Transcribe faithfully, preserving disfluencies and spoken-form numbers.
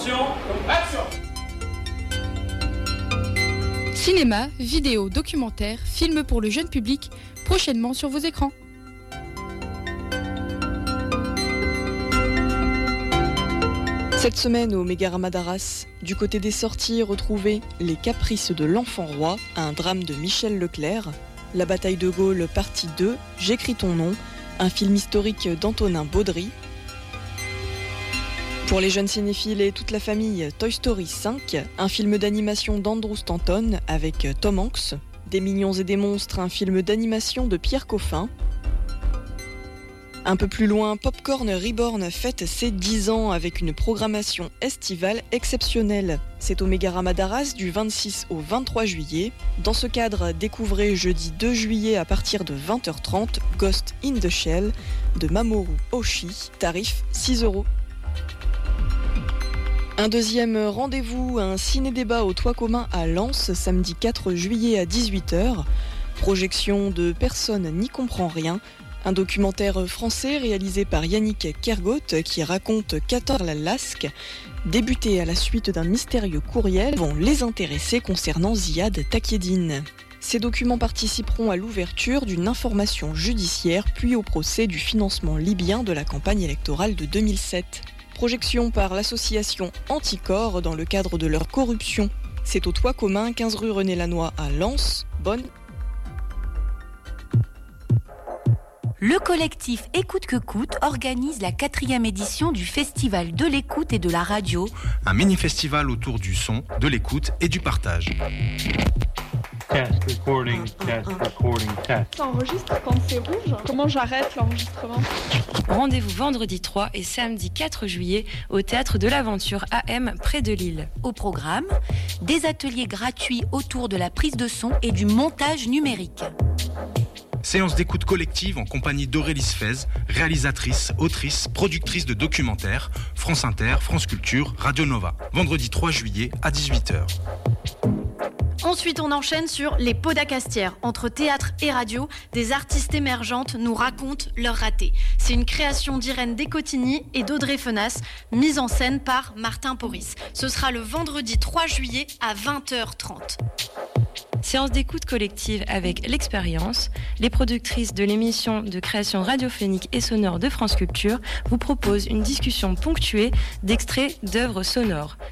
Attention, action! Cinéma, vidéo, documentaire, films pour le jeune public, prochainement sur vos écrans. Cette semaine au Mégarama d'Arras, du côté des sorties, retrouvez Les Caprices de l'Enfant Roi, un drame de Michel Leclerc, La Bataille de Gaulle partie deux, J'écris ton nom, un film historique d'Antonin Baudry. Pour les jeunes cinéphiles et toute la famille, Toy Story cinq, un film d'animation d'Andrew Stanton avec Tom Hanks, Des Mignons et des Monstres, un film d'animation de Pierre Coffin. Un peu plus loin, Popcorn Reborn fête ses dix ans avec une programmation estivale exceptionnelle. C'est au Mégarama d'Arras du vingt-six au vingt-trois juillet. Dans ce cadre, découvrez jeudi deux juillet à partir de vingt heures trente Ghost in the Shell de Mamoru Oshii, tarif six euros. Un deuxième rendez-vous, un ciné-débat au Toit commun à Lens, samedi quatre juillet à dix-huit heures. Projection de Personne n'y comprend rien. Un documentaire français réalisé par Yannick Kergot qui raconte quatorze Lasque, débuté à la suite d'un mystérieux courriel, vont les intéresser concernant Ziad Takieddine. Ces documents participeront à l'ouverture d'une information judiciaire puis au procès du financement libyen de la campagne électorale de deux mille sept. Projection par l'association Anticorps dans le cadre de leur corruption. C'est au Toit commun, quinze rue René Lannoy à Lens. Bonne. Le collectif Écoute que coûte organise la quatrième édition du Festival de l'écoute et de la radio. Un mini-festival autour du son, de l'écoute et du partage. Test, recording, test, recording, test. Ça enregistre quand c'est rouge. Comment j'arrête l'enregistrement? Rendez-vous vendredi trois et samedi quatre juillet au Théâtre de l'Aventure A M près de Lille. Au programme, des ateliers gratuits autour de la prise de son et du montage numérique. Séance d'écoute collective en compagnie d'Aurélie Sfez, réalisatrice, autrice, productrice de documentaires, France Inter, France Culture, Radio Nova. Vendredi trois juillet à dix-huit heures. Ensuite, on enchaîne sur Les Pots d'Acastière. Entre théâtre et radio, des artistes émergentes nous racontent leur raté. C'est une création d'Irène Descotigny et d'Audrey Fenas, mise en scène par Martin Porris. Ce sera le vendredi trois juillet à vingt heures trente. Séance d'écoute collective avec l'Expérience. Les productrices de l'émission de création radiophonique et sonore de France Culture vous proposent une discussion ponctuée d'extraits d'œuvres sonores.